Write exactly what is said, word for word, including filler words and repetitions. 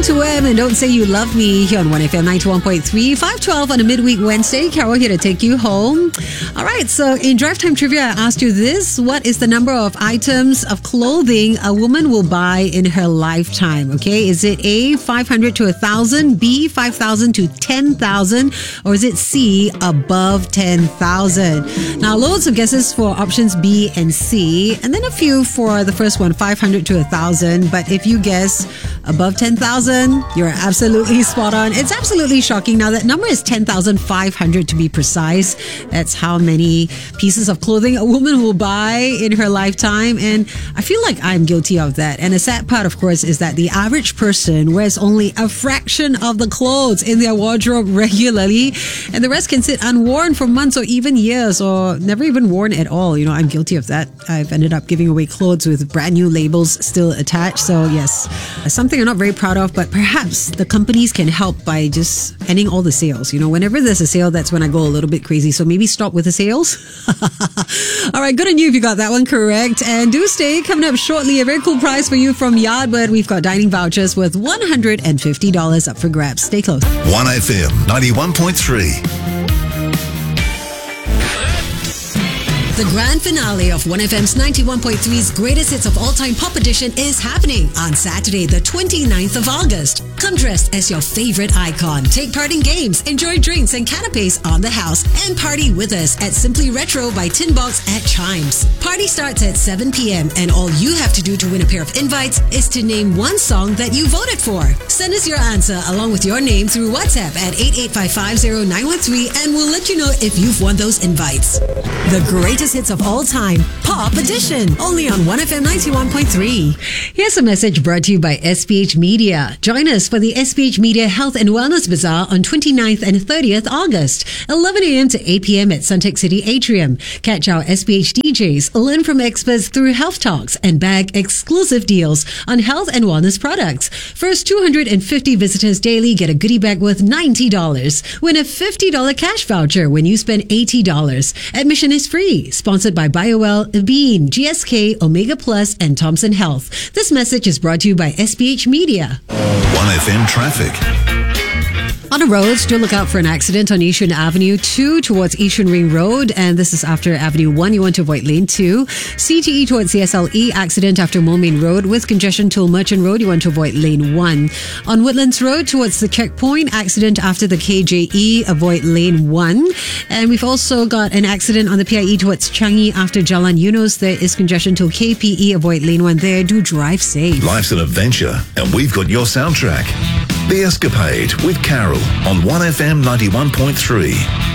One to M and Don't Say You Love Me here on one F M ninety-one point three, five twelve on a midweek Wednesday. Carol here to take you home. All right, so in Drive Time Trivia, I asked you this. What is the number of items of clothing a woman will buy in her lifetime? Okay, is it A, five hundred to one thousand, B, five thousand to ten thousand, or is it C, above ten thousand? Now, loads of guesses for options B and C, and then a few for the first one, five hundred to one thousand. But if you guess above ten thousand, you're absolutely spot on. It's absolutely shocking. Now, that number is ten thousand five hundred to be precise. That's how many pieces of clothing a woman will buy in her lifetime. And I feel like I'm guilty of that. And the sad part, of course, is that the average person wears only a fraction of the clothes in their wardrobe regularly. And the rest can sit unworn for months or even years, or never even worn at all. You know, I'm guilty of that. I've ended up giving away clothes with brand new labels still attached. So yes, something I'm not very proud of, but perhaps the companies can help by just ending all the sales. You know, whenever there's a sale, that's when I go a little bit crazy. So maybe stop with the sales. All right, good on you if you got that one correct. And do stay. Coming up shortly, a very cool prize for you from Yardbird. We've got dining vouchers worth one hundred fifty dollars up for grabs. Stay close. one F M ninety-one point three. The grand finale of one F M's ninety-one point three's Greatest Hits of All Time Pop Edition is happening on Saturday, the twenty-ninth of August. Come dressed as your favorite icon. Take part in games, enjoy drinks and canapes on the house, and party with us at Simply Retro by Tin Box at Chimes. Party starts at seven p.m. and all you have to do to win a pair of invites is to name one song that you voted for. Send us your answer along with your name through WhatsApp at eight eight five five zero nine one three and we'll let you know if you've won those invites. The Greatest Hits of All Time Pop Edition, only on one F M ninety-one point three. Here's a message brought to you by S P H Media. Join us for the S P H Media Health and Wellness Bazaar on twenty-ninth and thirtieth August, eleven a.m. to eight p.m. at Suntec City Atrium. Catch our S P H D Js, learn from experts through health talks, and bag exclusive deals on health and wellness products. First two hundred fifty visitors daily get a goodie bag worth ninety dollars. Win a fifty dollars cash voucher when you spend eighty dollars. Admission is free. Sponsored by BioWell, Bean, G S K, Omega Plus, and Thompson Health. This message is brought to you by S P H Media. one F M traffic. On the roads, do look out for an accident on Yishun Avenue two towards Yishun Ring Road, and this is after Avenue one. You want to avoid lane two. C T E towards C S L E, accident after Moulmein Road with congestion till Merchant Road. You want to avoid lane one. On Woodlands Road towards the checkpoint, accident after the K J E, avoid lane one. And we've also got an accident on the P I E towards Changi after Jalan Eunos. There is congestion till K P E, avoid lane one there. Do drive safe. Life's an adventure, and we've got your soundtrack. The Escapade with Carol on one F M ninety-one point three.